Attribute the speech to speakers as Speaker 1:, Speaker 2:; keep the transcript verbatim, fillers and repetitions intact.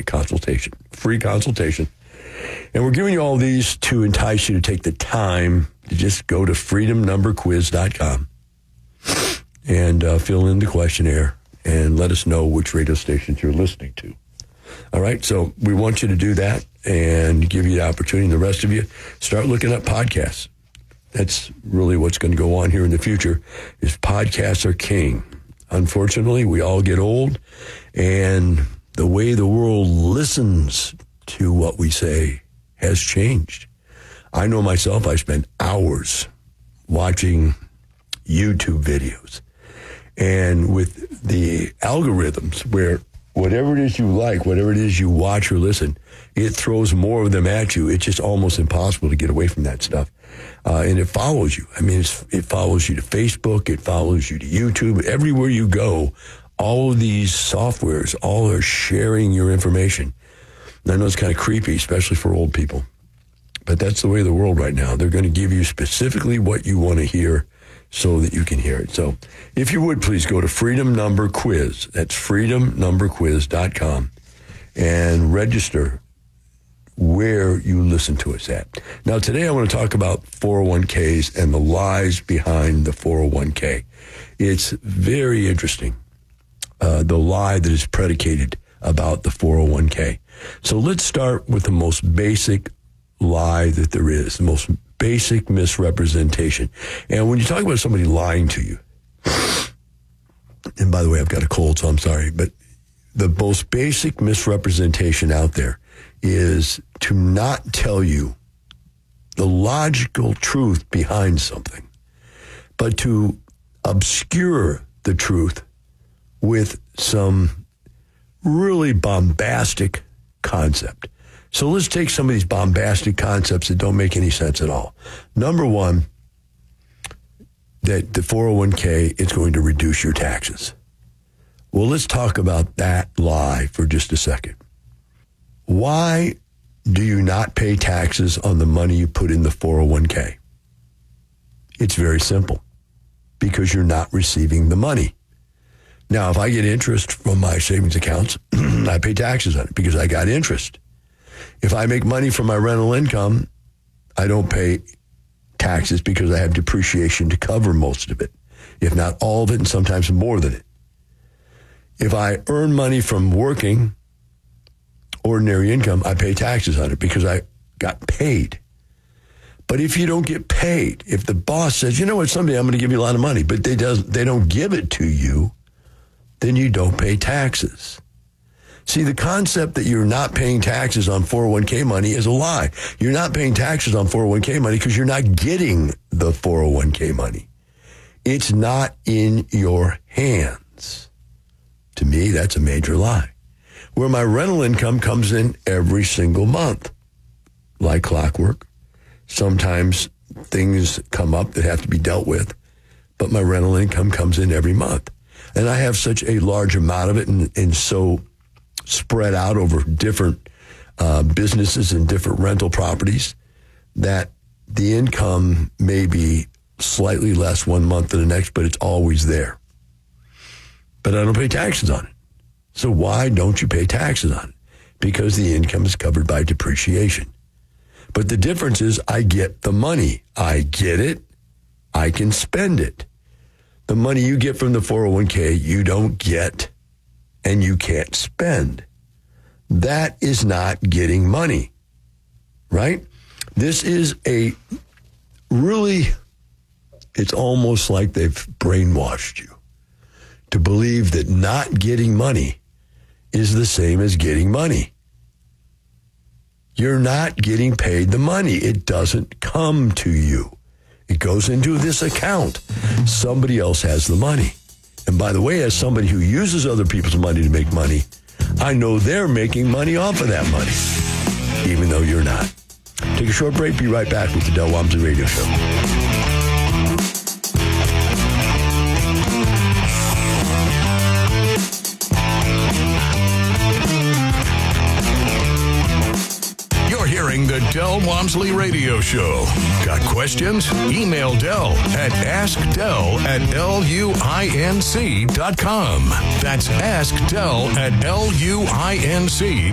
Speaker 1: minute consultation, free consultation. And we're giving you all these to entice you to take the time to just go to freedom number quiz dot com and uh, fill in the questionnaire and let us know which radio stations you're listening to. All right, so we want you to do that and give you the opportunity. And the rest of you, start looking at podcasts. That's really what's going to go on here in the future, is podcasts are king. Unfortunately, we all get old, and the way the world listens to what we say has changed. I know myself, I spend hours watching YouTube videos. And with the algorithms where whatever it is you like, whatever it is you watch or listen, it throws more of them at you. It's just almost impossible to get away from that stuff. Uh, and it follows you. I mean, it's, it follows you to Facebook. It follows you to YouTube. Everywhere you go, all of these softwares, all are sharing your information. And I know it's kind of creepy, especially for old people. But that's the way of the world right now. They're going to give you specifically what you want to hear so that you can hear it. So if you would, please go to Freedom Number Quiz. That's freedom number quiz dot com and register where you listen to us at. Now, today I want to talk about four oh one k's and the lies behind the four oh one k. It's very interesting, uh, the lie that is predicated about the four oh one k. So let's start with the most basic lie that there is, the most basic misrepresentation. And when you talk about somebody lying to you, and by the way, I've got a cold, so I'm sorry, but the most basic misrepresentation out there is to not tell you the logical truth behind something, but to obscure the truth with some really bombastic concept. So let's take some of these bombastic concepts that don't make any sense at all. Number one, that the four oh one k is going to reduce your taxes. Well, let's talk about that lie for just a second. Why do you not pay taxes on the money you put in the four oh one k? It's very simple. Because you're not receiving the money. Now, if I get interest from my savings accounts, I pay taxes on it because I got interest. If I make money from my rental income, I don't pay taxes because I have depreciation to cover most of it, if not all of it, and sometimes more than it. If I earn money from working, ordinary income, I pay taxes on it because I got paid. But if you don't get paid, if the boss says, you know what, someday I'm going to give you a lot of money, but they, does, they don't give it to you, then you don't pay taxes. See, the concept that you're not paying taxes on four oh one k money is a lie. You're not paying taxes on four oh one k money because you're not getting the four oh one k money. It's not in your hands. To me, that's a major lie. Where my rental income comes in every single month, like clockwork. Sometimes things come up that have to be dealt with, but my rental income comes in every month. And I have such a large amount of it and, and so spread out over different uh, businesses and different rental properties that the income may be slightly less one month than the next, but it's always there. But I don't pay taxes on it. So why don't you pay taxes on it? Because the income is covered by depreciation. But the difference is I get the money. I get it. I can spend it. The money you get from the four oh one k, you don't get and you can't spend. That is not getting money, right? This is a really, it's almost like they've brainwashed you to believe that not getting money is the same as getting money. You're not getting paid the money. It doesn't come to you. It goes into this account. Somebody else has the money. And by the way, as somebody who uses other people's money to make money, I know they're making money off of that money, even though you're not. Take a short break. Be right back with the Del Walmsley Radio Show.
Speaker 2: The Del Walmsley Radio Show. Got questions? Email Del at askdel at L U I N C dot com. That's askdel at L U I N C